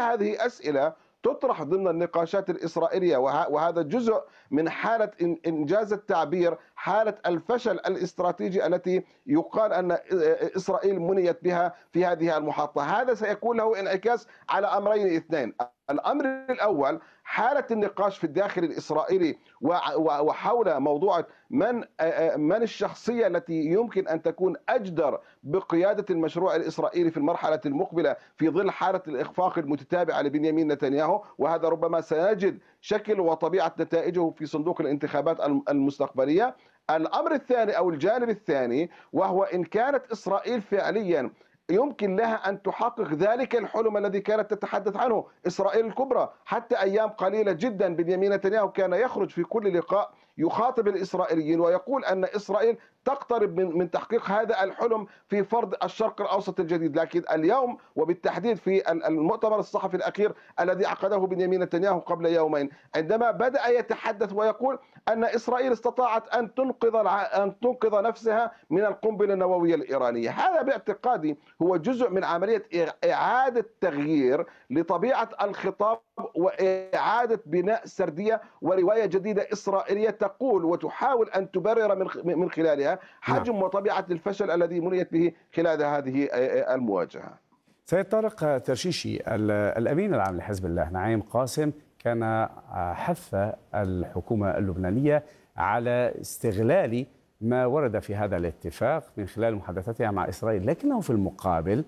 هذه أسئلة تطرح ضمن النقاشات الإسرائيلية، وهذا جزء من حالة إنجاز التعبير، حالة الفشل الاستراتيجي التي يقال أن إسرائيل منيت بها في هذه المحطة. هذا سيكون له انعكاس على أمرين اثنين. الأمر الأول حالة النقاش في الداخل الإسرائيلي وحول موضوع من الشخصية التي يمكن أن تكون أجدر بقيادة المشروع الإسرائيلي في المرحلة المقبلة في ظل حالة الإخفاق المتتابعة لبنيامين نتنياهو، وهذا ربما سنجد شكل وطبيعة نتائجه في صندوق الانتخابات المستقبلية. الأمر الثاني أو الجانب الثاني وهو إن كانت إسرائيل فعليا يمكن لها أن تحقق ذلك الحلم الذي كانت تتحدث عنه إسرائيل الكبرى. حتى أيام قليلة جدا بنيامين نتنياهو كان يخرج في كل لقاء يخاطب الإسرائيليين ويقول أن إسرائيل تقترب من تحقيق هذا الحلم في فرض الشرق الأوسط الجديد. لكن اليوم وبالتحديد في المؤتمر الصحفي الأخير الذي عقده بنيامين نتنياهو قبل يومين، عندما بدأ يتحدث ويقول أن إسرائيل استطاعت أن تنقذ نفسها من القنبلة النووية الإيرانية، هذا باعتقادي هو جزء من عملية إعادة تغيير لطبيعة الخطاب وإعادة بناء سردية ورواية جديدة إسرائيلية تقول وتحاول أن تبرر من خلالها حجم وطبيعة الفشل الذي منيت به خلال هذه المواجهة. سيد طارق ترشيشي، الأمين العام لحزب الله نعيم قاسم كان حث الحكومة اللبنانية على استغلال ما ورد في هذا الاتفاق من خلال محادثاتها مع إسرائيل، لكنه في المقابل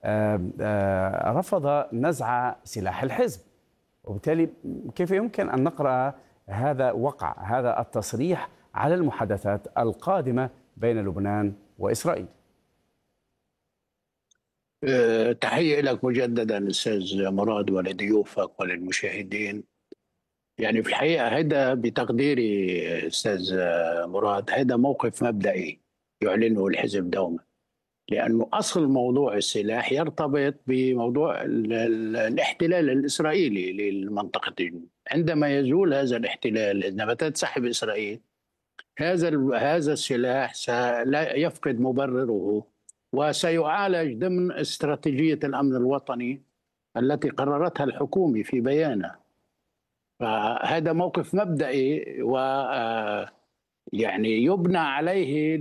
رفض نزع سلاح الحزب. وبالتالي كيف يمكن أن نقرأ هذا التصريح على المحادثات القادمة بين لبنان وإسرائيل؟ تحية لك مجددا أستاذ مراد ولضيوفك وللمشاهدين. يعني في الحقيقة هذا بتقديري أستاذ مراد هذا موقف مبدئي يعلنه الحزب دوما، لأنه أصل موضوع السلاح يرتبط بموضوع الاحتلال الإسرائيلي للمنطقتين. عندما يزول هذا الاحتلال، عندما تنسحب إسرائيل، هذا السلاح سلا يفقد مبرره وسيعالج ضمن استراتيجية الأمن الوطني التي قررتها الحكومة في بيانها. فهذا موقف مبدئي و يعني يبنى عليه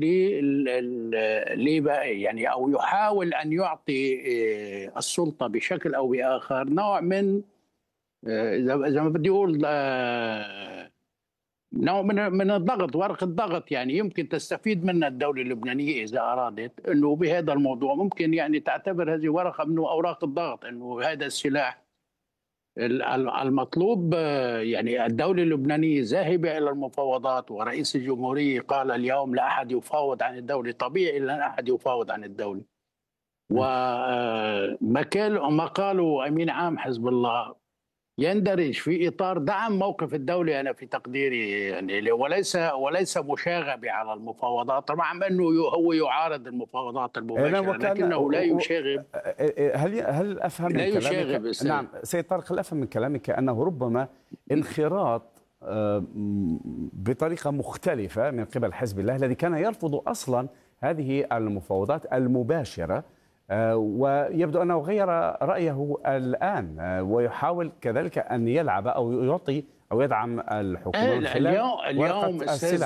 يعني أو يحاول أن يعطي السلطة بشكل أو بآخر نوع من إذا ما بدي أقول نوع من الضغط، ورقة ضغط يعني يمكن تستفيد منها الدولة اللبنانية إذا أرادت أنه بهذا الموضوع ممكن يعني تعتبر هذه ورقة من أوراق الضغط، أنه هذا السلاح المطلوب. يعني الدولة اللبنانية ذاهبة إلى المفاوضات، ورئيس الجمهورية قال اليوم لا أحد يفاوض عن الدولة. طبيعي لا أحد يفاوض عن الدولة. وما قالوا أمين عام حزب الله يندرج في إطار دعم موقف الدولة أنا في تقديري، يعني وليس مشاغبة على المفاوضات، مع أنه هو يعارض المفاوضات المباشرة لكنه لا يشاغب. هل أفهم من كلامك؟ نعم سيد طارق، هل أفهم من كلامك أنه ربما انخراط بطريقة مختلفة من قبل حزب الله الذي كان يرفض أصلا هذه المفاوضات المباشرة، ويبدو أنه غير رأيه الآن ويحاول كذلك أن يلعب أو يعطي أو يدعم الحكومة من خلال اليوم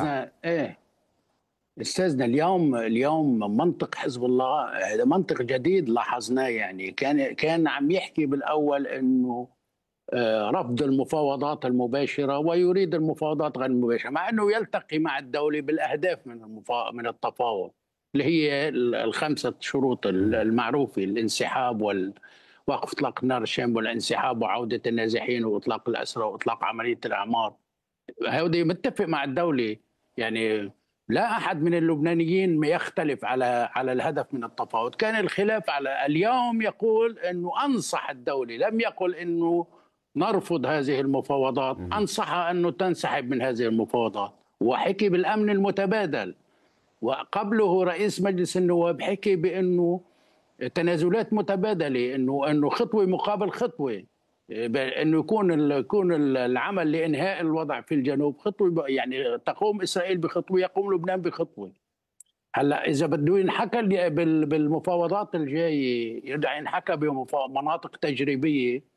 استاذنا اليوم منطق حزب الله هذا منطق جديد لاحظناه. يعني كان عم يحكي بالأول أنه رفض المفاوضات المباشرة ويريد المفاوضات غير المباشرة، مع أنه يلتقي مع الدولة بالأهداف من التفاوض اللي هي الخمسة شروط المعروفة: الانسحاب ووقف إطلاق النار الشامل والانسحاب وعودة النازحين وإطلاق الأسرى وإطلاق عملية الإعمار. هذا متفق مع الدولة، يعني لا أحد من اللبنانيين يختلف على الهدف من التفاوض. كان الخلاف على اليوم يقول أنه أنصح الدولة، لم يقل أنه نرفض هذه المفاوضات، أنصحها أنه تنسحب من هذه المفاوضات، وحكي بالأمن المتبادل. وقبله رئيس مجلس النواب حكي بأنه تنازلات متبادلة، أنه خطوة مقابل خطوة، أنه يكون العمل لإنهاء الوضع في الجنوب خطوة، يعني تقوم إسرائيل بخطوة يقوم لبنان بخطوة. هلا إذا بده ينحكى بالمفاوضات الجاية ينحكى بمناطق تجريبية،